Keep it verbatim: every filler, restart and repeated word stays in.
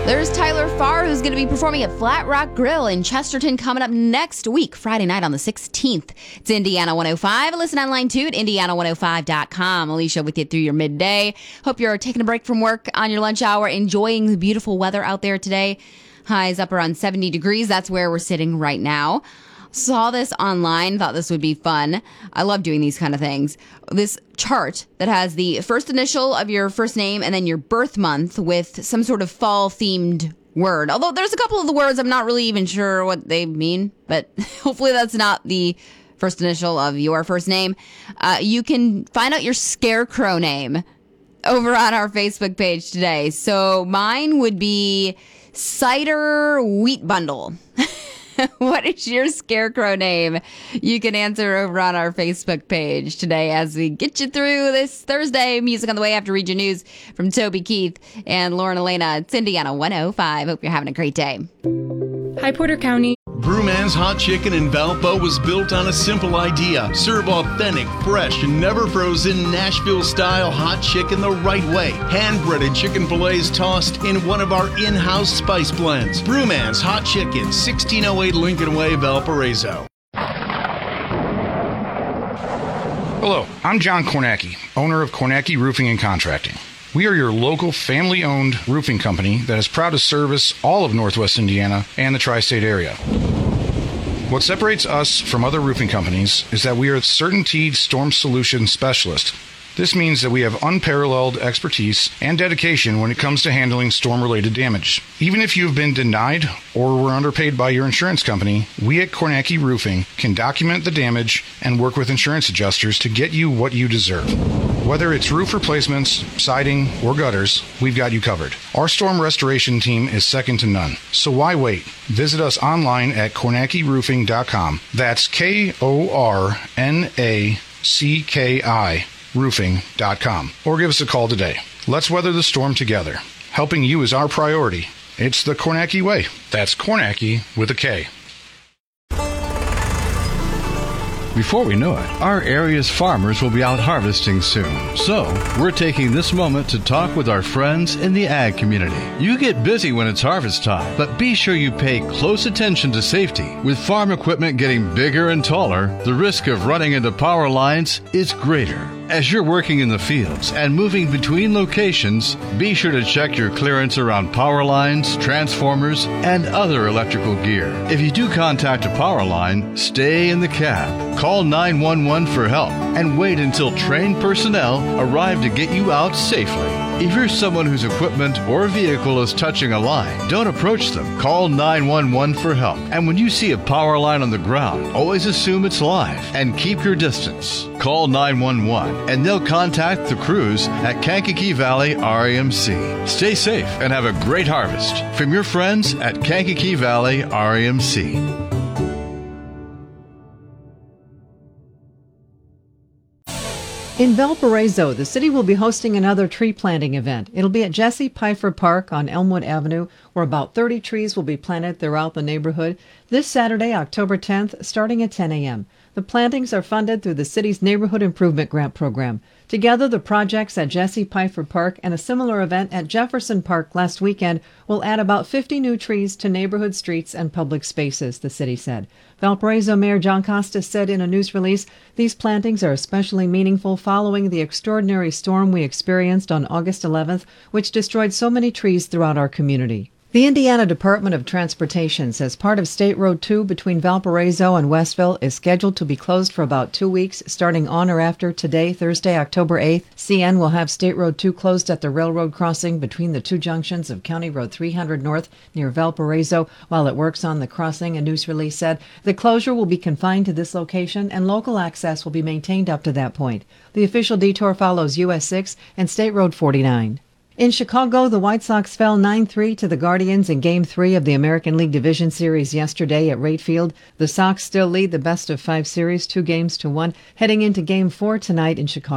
There's Tyler Farr, who's going to be performing at Flat Rock Grill in Chesterton coming up next week, Friday night on the sixteenth. It's Indiana one oh five. Listen online too at indiana one oh five dot com. Alicia with you through your midday. Hope you're taking a break from work on your lunch hour, enjoying the beautiful weather out there today. Highs up around seventy degrees. That's where we're sitting right now. Saw this online, thought this would be fun. I love doing these kind of things. This chart that has the first initial of your first name and then your birth month with some sort of fall-themed word. Although there's a couple of the words I'm not really even sure what they mean, but hopefully that's not the first initial of your first name. Uh, you can find out your scarecrow name over on our Facebook page today. So mine would be Cider Wheat Bundle. What is your scarecrow name? You can answer over on our Facebook page today as we get you through this Thursday. Music on the way after Read Your News from Toby Keith and Lauren Elena. It's Indiana one oh five. Hope you're having a great day. Hi, Porter County. Brewman's Hot Chicken in Valpo was built on a simple idea. Serve authentic, fresh, and never frozen Nashville-style hot chicken the right way. Hand-breaded chicken fillets tossed in one of our in-house spice blends. Brewman's Hot Chicken, sixteen oh eight Lincoln Way, Valparaiso. Hello, I'm John Kornacki, owner of Kornacki Roofing and Contracting. We are your local family-owned roofing company that is proud to service all of Northwest Indiana and the tri-state area. What separates us from other roofing companies is that we are a CertainTeed Storm Solution Specialist. This means that we have unparalleled expertise and dedication when it comes to handling storm-related damage. Even if you've been denied or were underpaid by your insurance company, we at Kornacki Roofing can document the damage and work with insurance adjusters to get you what you deserve. Whether it's roof replacements, siding, or gutters, we've got you covered. Our storm restoration team is second to none. So why wait? Visit us online at kornacki roofing dot com. That's K O R N A C K I roofing dot com. Or give us a call today. Let's weather the storm together. Helping you is our priority. It's the Kornacki way. That's Kornacki with a K. Before we know it, our area's farmers will be out harvesting soon. So, we're taking this moment to talk with our friends in the ag community. You get busy when it's harvest time, but be sure you pay close attention to safety. With farm equipment getting bigger and taller, the risk of running into power lines is greater. As you're working in the fields and moving between locations, be sure to check your clearance around power lines, transformers, and other electrical gear. If you do contact a power line, stay in the cab. Call nine one one for help and wait until trained personnel arrive to get you out safely. If you're someone whose equipment or vehicle is touching a line, don't approach them. Call nine one one for help. And when you see a power line on the ground, always assume it's live and keep your distance. Call nine one one and they'll contact the crews at Kankakee Valley R A M C. Stay safe and have a great harvest from your friends at Kankakee Valley R A M C. In Valparaiso, the city will be hosting another tree planting event. It'll be at Jesse Pfeiffer Park on Elmwood Avenue, where about thirty trees will be planted throughout the neighborhood this Saturday, October tenth, starting at ten a.m. The plantings are funded through the city's Neighborhood Improvement Grant Program. Together, the projects at Jesse Pfeiffer Park and a similar event at Jefferson Park last weekend will add about fifty new trees to neighborhood streets and public spaces, the city said. Valparaiso Mayor John Costas said in a news release, these plantings are especially meaningful following the extraordinary storm we experienced on August eleventh, which destroyed so many trees throughout our community. The Indiana Department of Transportation says part of State Road two between Valparaiso and Westville is scheduled to be closed for about two weeks, starting on or after today, Thursday, October eighth. C N will have State Road two closed at the railroad crossing between the two junctions of County Road three hundred North near Valparaiso while it works on the crossing, a news release said. The closure will be confined to this location and local access will be maintained up to that point. The official detour follows U S six and State Road forty-nine. In Chicago, the White Sox fell nine three to the Guardians in Game three of the American League Division Series yesterday at Wright Field. The Sox still lead the best-of-five series two games to one, heading into Game four tonight in Chicago.